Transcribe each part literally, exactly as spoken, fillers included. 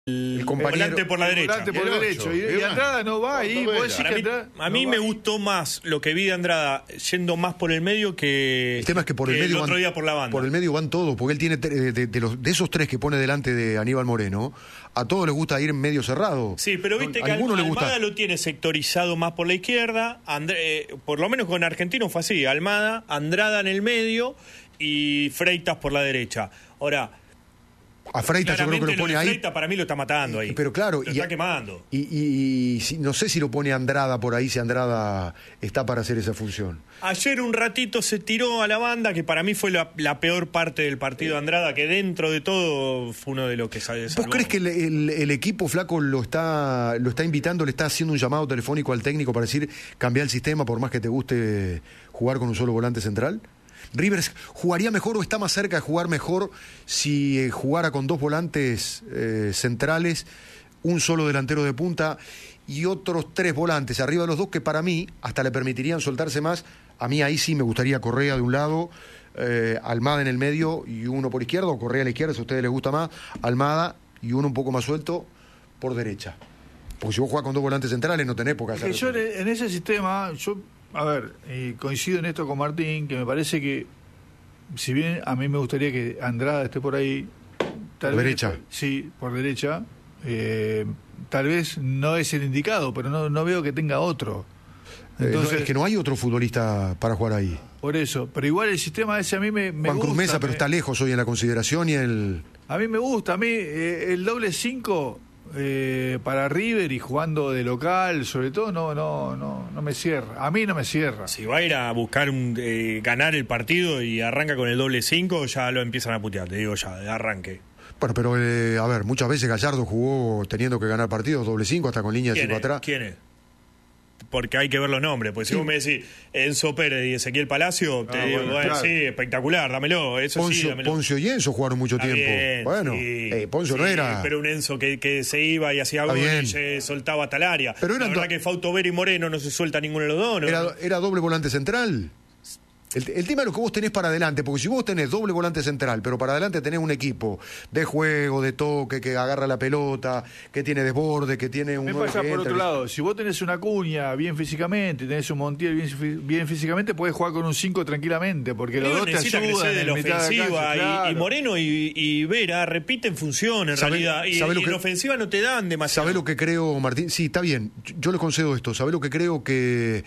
el volante por la derecha. Volante por derecho. Y, y Andrada no va ahí. Para mí, a mí me gustó más lo que vi de Andrada yendo más por el medio que el tema es que por que el medio el otro van, día por la banda. Por el medio van todos, porque él tiene de, de, de, los, de esos tres que pone delante de Aníbal Moreno, a todos les gusta ir en medio cerrado. Sí, pero viste no, que Almada le gusta. Lo tiene sectorizado más por la izquierda, André, eh, por lo menos con Argentino fue así, Almada, Andrada en el medio y Freitas por la derecha. Ahora, a Freitas yo creo que lo pone lo ahí. Freitas para mí lo está matando ahí. Pero claro, lo y, está quemando. Y, y, y si, no sé si lo pone Andrada por ahí, si Andrada está para hacer esa función. Ayer un ratito se tiró a la banda, que para mí fue la, la peor parte del partido de Andrada, que dentro de todo fue uno de los que salió. ¿Vos crees que el, el, el equipo flaco lo está, lo está invitando, le está haciendo un llamado telefónico al técnico para decir cambiar el sistema por más que te guste jugar con un solo volante central? ¿Rivers jugaría mejor o está más cerca de jugar mejor si eh, jugara con dos volantes eh, centrales, un solo delantero de punta y otros tres volantes arriba de los dos que para mí hasta le permitirían soltarse más? A mí ahí sí me gustaría Correa de un lado, eh, Almada en el medio y uno por izquierda, o Correa a la izquierda si a ustedes les gusta más, Almada y uno un poco más suelto por derecha. Porque si vos jugás con dos volantes centrales no tenés poca. Que yo en ese sistema, yo a ver, eh, coincido en esto con Martín, que me parece que, si bien a mí me gustaría que Andrada esté por ahí, tal por vez, derecha. Sí, por derecha, eh, tal vez no es el indicado, pero no, no veo que tenga otro. Entonces, eh, no, es que no hay otro futbolista para jugar ahí. Por eso, pero igual el sistema ese a mí me, me Juan gusta. Cruz Mesa, me, pero está lejos hoy en la consideración y el... A mí me gusta, a mí eh, el doble cinco... Eh, para River y jugando de local, sobre todo, no no no no me cierra. A mí no me cierra. Si va a ir a buscar un, eh, ganar el partido y arranca con el doble cinco, ya lo empiezan a putear, te digo ya, de arranque. Bueno, pero eh, a ver, muchas veces Gallardo jugó teniendo que ganar partidos doble cinco, hasta con línea de cinco atrás. ¿Quién es? Porque hay que ver los nombres, porque si sí. vos me decís Enzo Pérez y Ezequiel Palacio, te ah, digo, bueno, bueno, claro. sí, espectacular, dámelo, eso Poncio, sí, dámelo. Poncio y Enzo jugaron mucho Está tiempo. Bien, bueno, sí, eh, Poncio sí, no era... pero un Enzo que, que se iba y hacía gol y se soltaba hasta el área. Pero la verdad do... que Fautoveri y Moreno no se suelta ninguno de los dos, ¿no? Era, era doble volante central. El, el tema es lo que vos tenés para adelante, porque si vos tenés doble volante central, pero para adelante tenés un equipo de juego, de toque, que agarra la pelota, que tiene desborde, que tiene un... Me pasa por otro lado, si vos tenés una Cuña bien físicamente, tenés un Montiel bien, bien físicamente, podés jugar con un cinco tranquilamente, porque los dos te ayudan de la ofensiva, claro. y, y Moreno y, y Vera repiten función en ¿Sabe, realidad, y, ¿sabe y lo en que, ofensiva no te dan demasiado. ¿Sabés lo que creo, Martín? Sí, está bien, yo les concedo esto, ¿sabés lo que creo? Que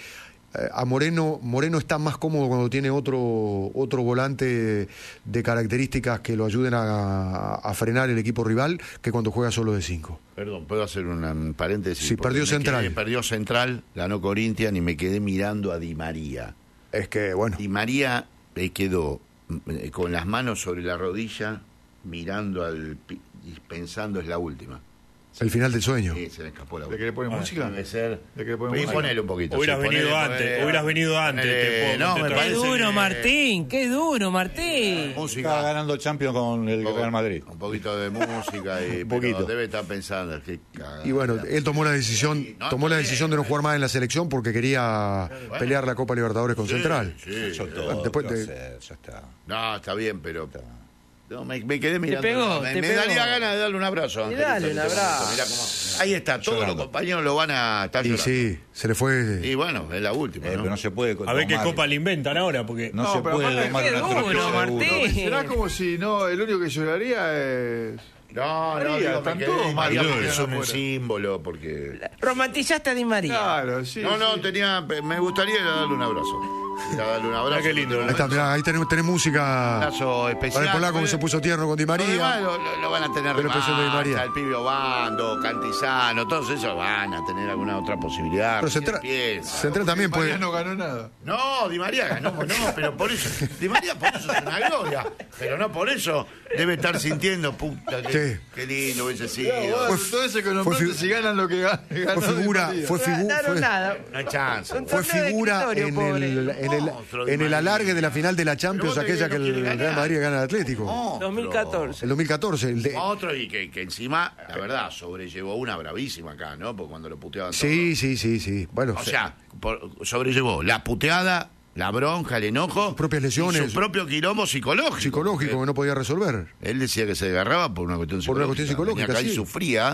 a Moreno Moreno está más cómodo cuando tiene otro otro volante de características que lo ayuden a, a frenar el equipo rival que cuando juega solo de cinco. Perdón, ¿puedo hacer un paréntesis? Sí, perdió Central. Quedé, perdió Central, ganó Corinthians y me quedé mirando a Di María. Es que, bueno. Di María eh, quedó eh, con las manos sobre la rodilla, mirando al... y pensando es la última. El final del sueño. Sí, se le escapó la ¿De que le ponen ah, música? Debe ser. ¿De que le ponen música? Ponele un poquito. Hubieras sí, venido ponele, antes, ponele, hubieras venido antes. Eh, te no, me qué duro, que... Martín, qué duro, Martín. Música. Estaba ganando Champions con el Real Madrid. Un poquito de música y un poquito. Debe estar pensando. Que y bueno, él tomó la decisión, sí, no, tomó la decisión de no jugar más en la selección porque quería bueno, pelear la Copa Libertadores con sí, Central. Sí, Eso todo, después de... hacer, ya está. No, está bien, pero... Está. No, me, me quedé mirando. Te pegó, me te me pegó. daría ganas de darle un abrazo. Y dale un abrazo. Mirá cómo... Ahí está, todos llorando. Los compañeros lo van a estar y llorando. sí, se le fue. Y bueno, es la última. Eh, ¿no? Pero no se puede. A tomar. ver qué copa le inventan ahora, porque. No, no se puede tomar una duro, Martín. Será como si no, el único que lloraría es. No, no, María, digo, están me todos quedé, María, María, son un afuera. símbolo, porque... Romantizaste a Di María. Claro, sí. No, no, sí. tenía, me gustaría ir a darle un abrazo. Ir a darle un abrazo. Ah, qué lindo. Ahí está, mirá, ahí tenés, tenés música. Un abrazo especial. Para Polaco se puso tierno con Di María. Lo, lo, lo van a tener Pero especial de Di María. el Pibe Obando, Cantizano, todos esos van a tener alguna otra posibilidad. Pero Central, Central también Di María puede. no ganó nada. No, Di María ganó, no, pero por eso. Di María por eso es una gloria. Pero no por eso debe estar sintiendo, puta, que, Sí. qué lindo hubiese sido. Fue, todo eso con los fue si ganan lo que ganó. Fue figura, fue, figu, Ganaron fue, nada. No hay chance. Un fue torneo de figura escritorio, en pobre. el, en el, Monstruo, Di en el María. alargue de la final de la Champions, Pero vos aquella te- que no el quiere Real ganar. Madrid gana al Atlético. Monstruo. dos mil catorce. El dos mil catorce. El de, Otro y que, que encima, la verdad, sobrellevó una bravísima acá, ¿no? Porque cuando lo puteaban sí, todo. sí, sí, sí. Bueno, O sea, por- sobrellevó la puteada La bronca, el enojo. Sus propias lesiones. Y su propio quilombo psicológico. Psicológico que no podía resolver. Él decía que se agarraba por una cuestión Por una psicológica. cuestión psicológica, Venía acá sí. y sufría.